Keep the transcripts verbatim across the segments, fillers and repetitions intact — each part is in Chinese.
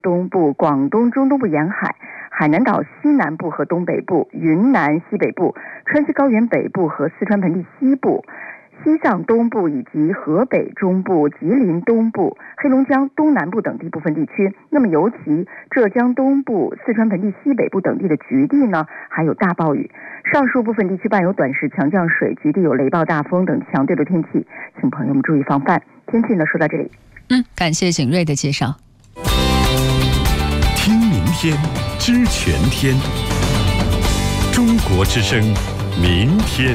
东部、广东中东部沿海、海南岛西南部和东北部、云南西北部、川西高原北部和四川盆地西部、西藏东部以及河北中部、吉林东部、黑龙江东南部等地部分地区。那么尤其浙江东部、四川盆地西北部等地的局地呢，还有大暴雨。上述部分地区伴有短时强降水，局地有雷暴、大风等强对流天气，请朋友们注意防范。天气呢，说到这里。 嗯，感谢景睿的介绍。 听明天，知全天。中国之声，明天。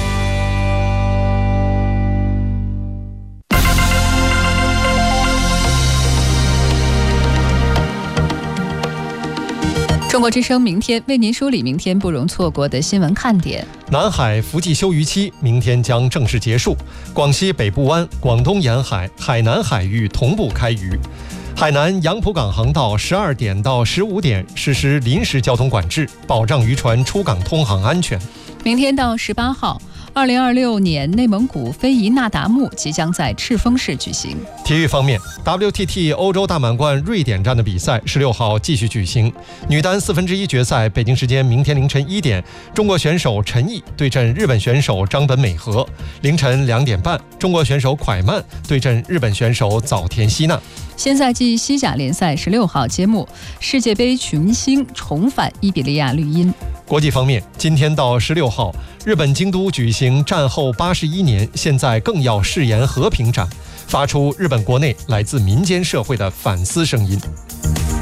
中国之声明天为您梳理明天不容错过的新闻看点。 南海伏季休渔期明天将正式结束，广西北部湾、广东沿海、海南海域同步开渔。海南杨浦港航道十二点到十五点实施临时交通管制，保障渔船出港通航安全。 明天到十八号，二零二六年内蒙古非遗那达慕即将在赤峰市举行。 体育方面 ，W T T 欧洲大满贯瑞典站的比赛十六号继续举行。女单四分之一决赛，北京时间明天凌晨一点，中国选手陈毅对阵日本选手张本美和；凌晨两点半，中国选手蒯曼对阵日本选手早田希娜。 新赛季西甲联赛十六号揭幕，世界杯群星重返伊比利亚绿茵。 国际方面，今天到十六号，日本京都举行战后八十一年，现在更要誓言和平展，发出日本国内来自民间社会的反思声音。